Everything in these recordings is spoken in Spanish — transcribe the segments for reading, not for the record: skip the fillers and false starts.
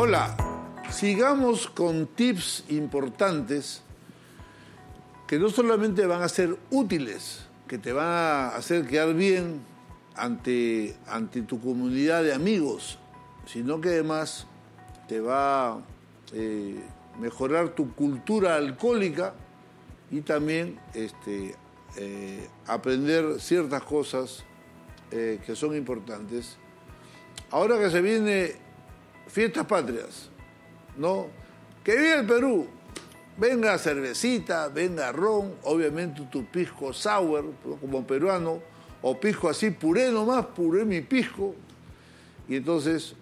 Hola, sigamos con tips importantes que no solamente van a ser útiles, que te van a hacer quedar bien ante tu comunidad de amigos, sino que además te va a mejorar tu cultura alcohólica y también aprender ciertas cosas que son importantes. Ahora que se viene fiestas patrias, ¿no? ¡Que viva el Perú! Venga cervecita, venga ron, obviamente tu pisco sour, como peruano, o pisco así, puré nomás, puré mi pisco. Y entonces,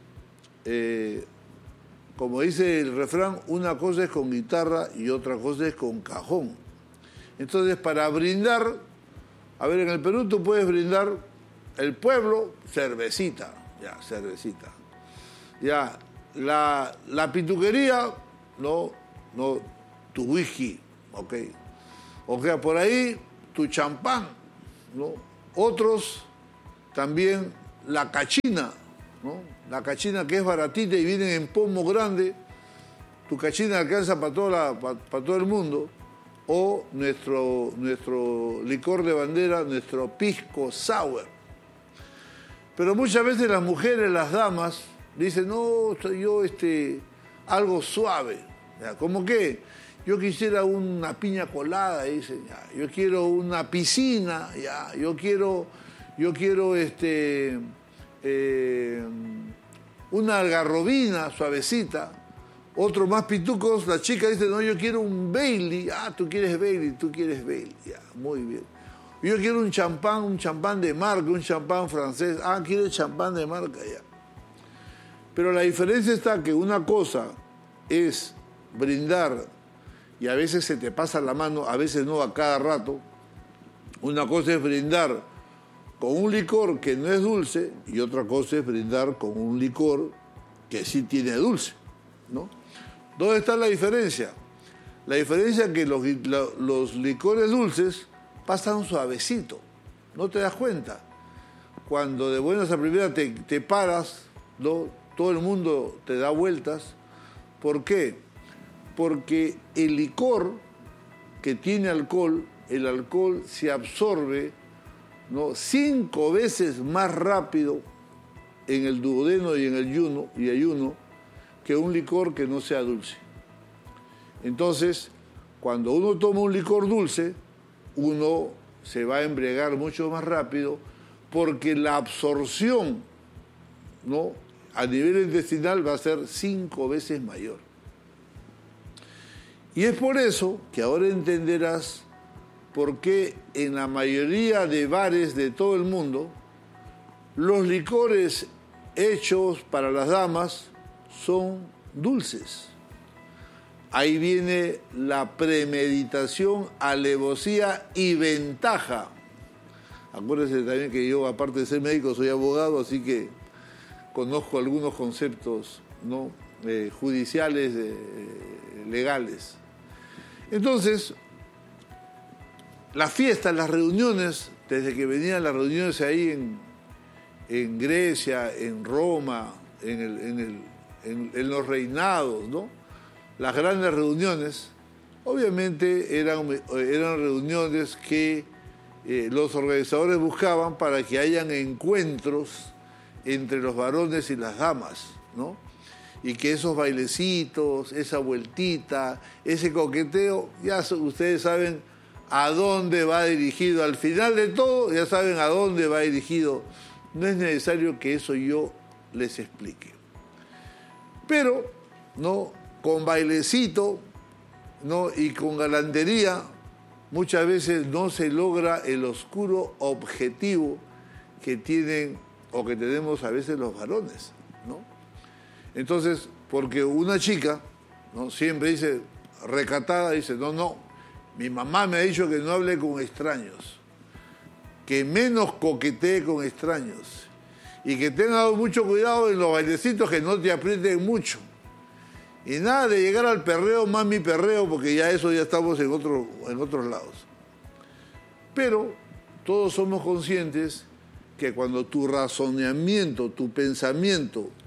como dice el refrán, una cosa es con guitarra y otra cosa es con cajón. Entonces, para brindar, a ver, en el Perú tú puedes brindar el pueblo, cervecita, ya, cervecita. Ya, la pituquería, no, tu whisky, ok. O sea, por ahí tu champán, ¿no? Otros también la cachina, ¿no? La cachina que es baratita y viene en pomo grande, tu cachina alcanza para todo el mundo. O nuestro licor de bandera, nuestro pisco sour. Pero muchas veces las mujeres, las damas, dicen, no, yo algo suave. ¿Ya? ¿Cómo qué? Yo quisiera una piña colada, dicen, ya. Yo quiero una piscina, ya. Yo quiero una algarrobina suavecita. Otros más pitucos, la chica dice, no, yo quiero un Bailey. Ah, tú quieres Bailey, ya, muy bien. Yo quiero un champán de marca, un champán francés. Ah, quiero champán de marca, ya. Pero la diferencia está que una cosa es brindar y a veces se te pasa la mano, a veces no, a cada rato. Una cosa es brindar con un licor que no es dulce y otra cosa es brindar con un licor que sí tiene dulce, ¿no? ¿Dónde está la diferencia? La diferencia es que los licores dulces pasan suavecito, no te das cuenta. Cuando de buenas a primeras te paras, ¿no? Todo el mundo te da vueltas. ¿Por qué? Porque el licor que tiene alcohol, el alcohol se absorbe, ¿no? 5 veces más rápido en el duodeno y en el ayuno que un licor que no sea dulce. Entonces, cuando uno toma un licor dulce, uno se va a embriagar mucho más rápido porque la absorción, ¿no?, a nivel intestinal va a ser 5 veces mayor. Y es por eso que ahora entenderás por qué en la mayoría de bares de todo el mundo los licores hechos para las damas son dulces. Ahí viene la premeditación, alevosía y ventaja. Acuérdense también que yo, aparte de ser médico, soy abogado, así que conozco algunos conceptos, ¿no?, judiciales, legales. Entonces, las fiestas, las reuniones, desde que venían las reuniones ahí en Grecia, en Roma, en los reinados, ¿no?, las grandes reuniones, obviamente eran reuniones que los organizadores buscaban para que hayan encuentros entre los varones y las damas, ¿no? Y que esos bailecitos, esa vueltita, ese coqueteo, ya ustedes saben a dónde va dirigido. Al final de todo, ya saben a dónde va dirigido. No es necesario que eso yo les explique. Pero, ¿no?, con bailecito, ¿no?, y con galantería, muchas veces no se logra el oscuro objetivo que tienen o que tenemos a veces los varones, ¿no? Entonces, porque una chica, ¿no?, siempre dice, recatada, dice, no, mi mamá me ha dicho que no hable con extraños, que menos coquetee con extraños y que tenga mucho cuidado en los bailecitos, que no te aprieten mucho. Y nada de llegar al perreo, mami perreo, porque ya eso ya estamos en otros lados. Pero todos somos conscientes que cuando tu razonamiento, tu pensamiento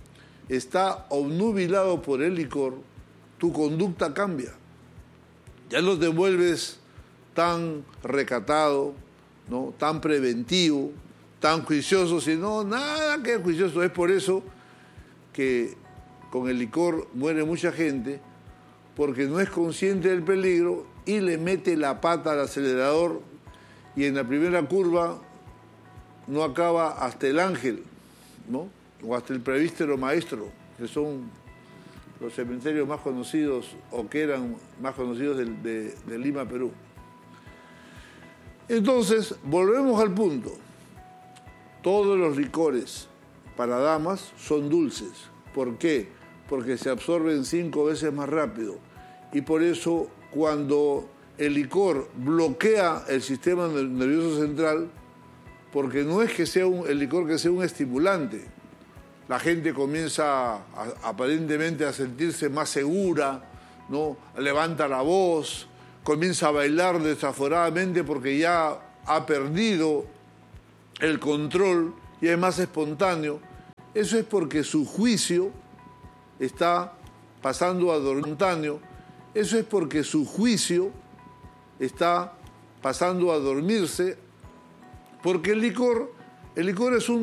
está obnubilado por el licor, tu conducta cambia. Ya no te vuelves tan recatado, ¿no? Tan preventivo, tan juicioso, sino nada que juicioso. Es por eso que con el licor muere mucha gente, porque no es consciente del peligro y le mete la pata al acelerador y en la primera curva no acaba hasta el Ángel, ¿no? O hasta el Presbítero Maestro, que son los cementerios más conocidos o que eran más conocidos de Lima, Perú. Entonces, volvemos al punto. Todos los licores para damas son dulces. ¿Por qué? Porque se absorben 5 veces más rápido. Y por eso, cuando el licor bloquea el sistema nervioso central, porque no es que sea el licor que sea un estimulante, la gente comienza aparentemente a sentirse más segura, ¿no? Levanta la voz, comienza a bailar desaforadamente porque ya ha perdido el control y es más espontáneo. Eso es porque su juicio está pasando a dormirse. Eso es porque su juicio está pasando a dormirse, porque el licor es un